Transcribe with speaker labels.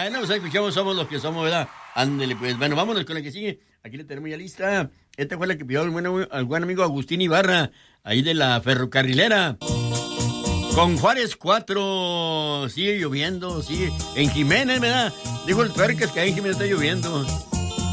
Speaker 1: Bueno, pues escuchamos, somos los que somos, ¿verdad? Ándele, pues. Bueno, vámonos con la que sigue. Aquí la tenemos ya lista. Esta fue la que pidió el buen amigo Agustín Ibarra, ahí de la ferrocarrilera. Con Juárez 4, sigue lloviendo, sigue. En Jiménez, ¿verdad? Dijo el Tuercas que ahí en Jiménez está lloviendo.